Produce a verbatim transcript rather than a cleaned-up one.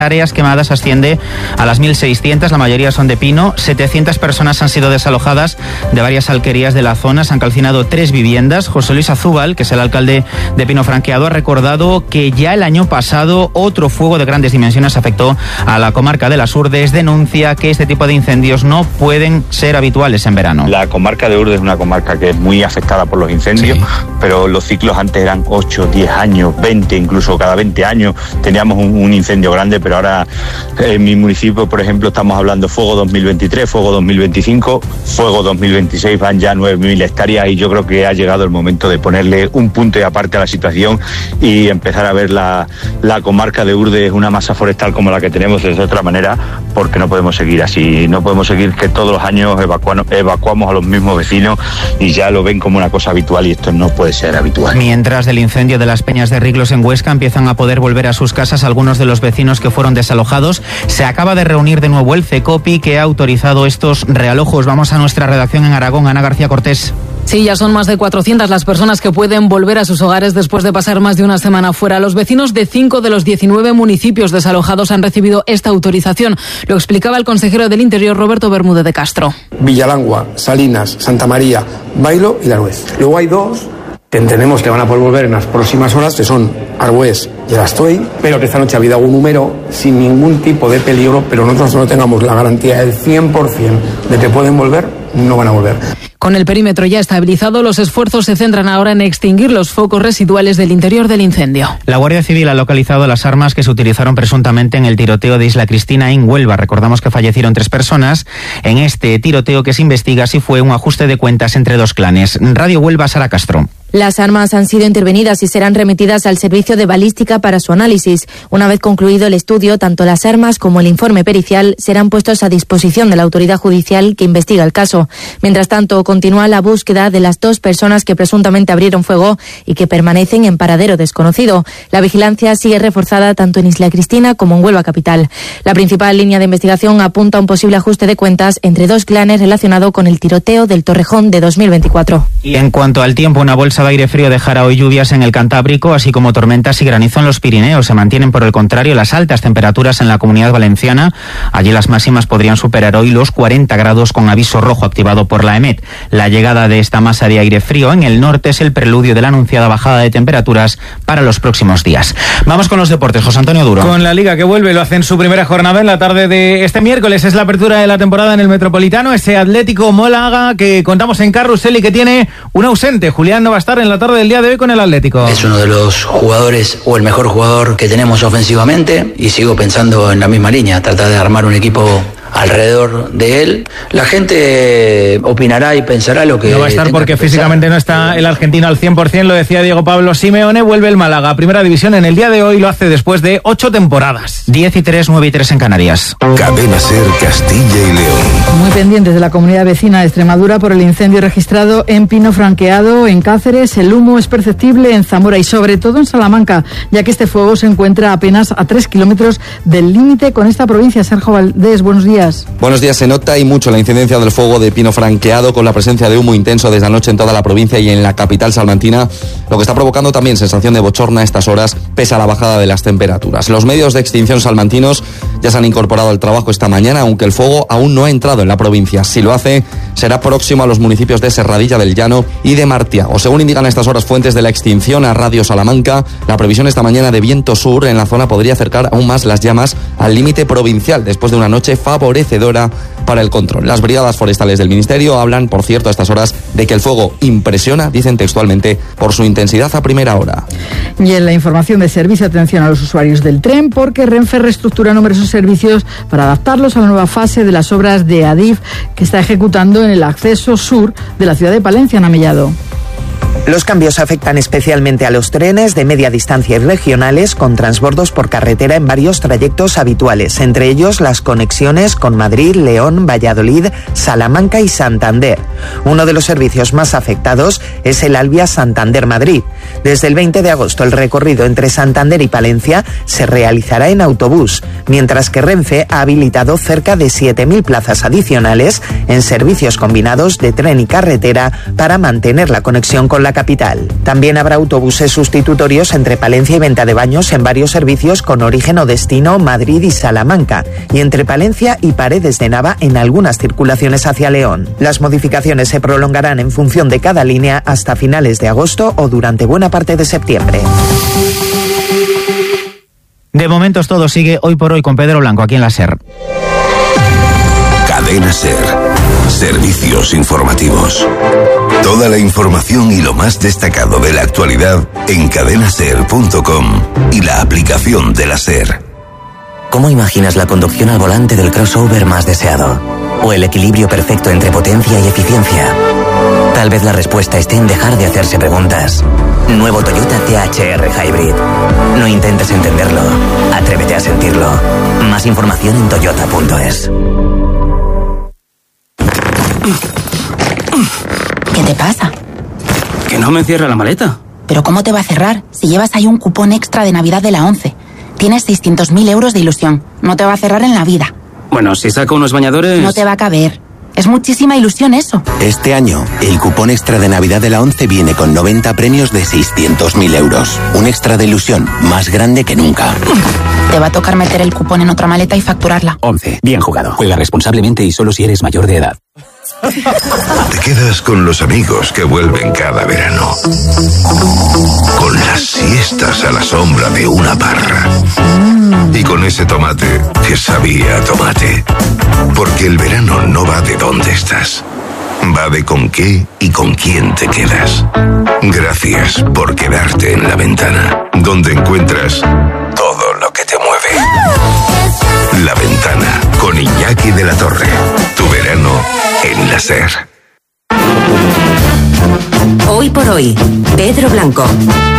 áreas quemadas asciende a las mil seiscientas, la mayoría son de pino. setecientas personas han sido desalojadas de varias alquerías de la zona, se han calcinado tres viviendas. José Luis Azúbal, que es el alcalde de Pino Franqueado, ha recordado que ya el año pasado otro fuego de grandes dimensiones afectó a la comarca de las Urdes. Denuncia que este tipo de incendios no pueden ser habituales en verano. La comarca de Urdes es una comarca que es muy afectada por los incendios, sí. Pero los ciclos antes eran ocho, diez años, veinte, incluso cada veinte años teníamos un, un incendio grande, pero ahora en mi municipio, por ejemplo, estamos hablando fuego dos mil veintitrés, fuego dos mil veinticinco, fuego dos mil veintiséis, van ya nueve mil hectáreas y yo creo que ha llegado el momento de ponerle un punto y aparte a la situación y empezar a ver la, la comarca de Urdes, una masa forestal como la que tenemos, de otra manera, porque no podemos seguir así, no podemos seguir que todos los años evacuamos, evacuamos a los mismos vecinos y ya lo ven como una cosa habitual y esto no puede ser habitual. Mientras del incendio de las Peñas de Riglos en Huesca empiezan a poder volver a sus casas algunos de los vecinos que fueron desalojados, se acaba de reunir de nuevo el CECOPI que ha autorizado estos realojos. Vamos a nuestra redacción en Aragón, Ana García Cortés. Sí, ya son más de cuatrocientas las personas que pueden volver a sus hogares después de pasar más de una semana fuera. Los vecinos de cinco de los diecinueve municipios desalojados han recibido esta autorización. Lo explicaba el consejero del Interior, Roberto Bermúdez de Castro. Villalangua, Salinas, Santa María, Bailo y Laruez. Luego hay dos que entendemos que van a poder volver en las próximas horas, que son Arbués y Arastoy, pero que esta noche ha habido algún número sin ningún tipo de peligro, pero nosotros no tengamos la garantía del cien por ciento de que pueden volver, no van a volver. Con el perímetro ya estabilizado, los esfuerzos se centran ahora en extinguir los focos residuales del interior del incendio. La Guardia Civil ha localizado las armas que se utilizaron presuntamente en el tiroteo de Isla Cristina en Huelva. Recordamos que fallecieron tres personas en este tiroteo que se investiga si fue un ajuste de cuentas entre dos clanes. Radio Huelva, Sara Castro. Las armas han sido intervenidas y serán remitidas al servicio de balística para su análisis. Una vez concluido el estudio, tanto las armas como el informe pericial serán puestos a disposición de la autoridad judicial que investiga el caso. Mientras tanto, continúa la búsqueda de las dos personas que presuntamente abrieron fuego y que permanecen en paradero desconocido. La vigilancia sigue reforzada tanto en Isla Cristina como en Huelva capital. La principal línea de investigación apunta a un posible ajuste de cuentas entre dos clanes relacionado con el tiroteo del Torrejón de dos mil veinticuatro. Y en cuanto al tiempo, una bolsa de aire frío dejará hoy lluvias en el Cantábrico, así como tormentas y granizo en los Pirineos. Se mantienen, por el contrario, las altas temperaturas en la Comunidad Valenciana. Allí las máximas podrían superar hoy los cuarenta grados con aviso rojo activado por la EMET. La llegada de esta masa de aire frío en el norte es el preludio de la anunciada bajada de temperaturas para los próximos días. Vamos con los deportes. José Antonio Duro. Con la Liga que vuelve, lo hace en su primera jornada en la tarde de este miércoles. Es la apertura de la temporada en el Metropolitano. Ese Atlético Málaga que contamos en Carrusel y que tiene un ausente. Julián no va a estar en la tarde del día de hoy con el Atlético. Es uno de los jugadores o el mejor jugador que tenemos ofensivamente y sigo pensando en la misma línea, tratar de armar un equipo alrededor de él. La gente opinará y pensará lo que... No va a estar porque físicamente no está el argentino al cien por ciento, lo decía Diego Pablo Simeone. Vuelve el Málaga a Primera División en el día de hoy, lo hace después de ocho temporadas. diez y tres, nueve y tres en Canarias. Cadena Ser, Castilla y León. Muy pendientes de la comunidad vecina de Extremadura por el incendio registrado en Pino Franqueado, en Cáceres. El humo es perceptible en Zamora y sobre todo en Salamanca, ya que este fuego se encuentra apenas a tres kilómetros del límite con esta provincia. Sergio Valdés, buenos días. Buenos días. Se nota y mucho la incidencia del fuego de Pino Franqueado, con la presencia de humo intenso desde anoche en toda la provincia y en la capital salmantina, lo que está provocando también sensación de bochorno a estas horas, pese a la bajada de las temperaturas. Los medios de extinción salmantinos ya se han incorporado al trabajo esta mañana, aunque el fuego aún no ha entrado en la provincia. Si lo hace, será próximo a los municipios de Serradilla del Llano y de Martia. O según indican a estas horas fuentes de la extinción a Radio Salamanca, la previsión esta mañana de viento sur en la zona podría acercar aún más las llamas al límite provincial, después de una noche favorable favorecedora para el control. Las brigadas forestales del Ministerio hablan, por cierto, a estas horas de que el fuego impresiona, dicen textualmente, por su intensidad a primera hora. Y en la información de servicio, atención a los usuarios del tren, porque Renfe reestructura numerosos servicios para adaptarlos a la nueva fase de las obras de Adif que está ejecutando en el acceso sur de la ciudad de Palencia, en Amellado. Los cambios afectan especialmente a los trenes de media distancia y regionales con transbordos por carretera en varios trayectos habituales, entre ellos las conexiones con Madrid, León, Valladolid, Salamanca y Santander. Uno de los servicios más afectados es el Alvia Santander-Madrid. Desde el veinte de agosto el recorrido entre Santander y Palencia se realizará en autobús, mientras que Renfe ha habilitado cerca de siete mil plazas adicionales en servicios combinados de tren y carretera para mantener la conexión con la la capital. También habrá autobuses sustitutorios entre Palencia y Venta de Baños en varios servicios con origen o destino Madrid y Salamanca, y entre Palencia y Paredes de Nava en algunas circulaciones hacia León. Las modificaciones se prolongarán en función de cada línea hasta finales de agosto o durante buena parte de septiembre. De momentos todo sigue hoy por hoy con Pedro Blanco aquí en la SER. Cadena SER. Servicios informativos. Toda la información y lo más destacado de la actualidad en cadena ser punto com y la aplicación de la SER. ¿Cómo imaginas la conducción al volante del crossover más deseado? ¿O el equilibrio perfecto entre potencia y eficiencia? Tal vez la respuesta esté en dejar de hacerse preguntas. Nuevo Toyota T H R Hybrid. No intentes entenderlo, atrévete a sentirlo. Más información en toyota punto es. ¿Qué te pasa? Que no me cierra la maleta. ¿Pero cómo te va a cerrar si llevas ahí un cupón extra de Navidad de la ONCE? Tienes seiscientos mil euros de ilusión. No te va a cerrar en la vida. Bueno, si saco unos bañadores... No te va a caber. Es muchísima ilusión eso. Este año, el cupón extra de Navidad de la ONCE viene con noventa premios de seiscientos mil euros. Un extra de ilusión más grande que nunca. Te va a tocar meter el cupón en otra maleta y facturarla. ONCE. Bien jugado. Juega responsablemente y solo si eres mayor de edad. Te quedas con los amigos que vuelven cada verano. Con las siestas a la sombra de una parra. Y con ese tomate que sabía a tomate. Porque el verano no va de dónde estás. Va de con qué y con quién te quedas. Gracias por quedarte en La Ventana, donde encuentras todo lo que te mueve. La Ventana, con Iñaki de la Torre. Tu verano en la SER. Hoy por hoy, Pedro Blanco.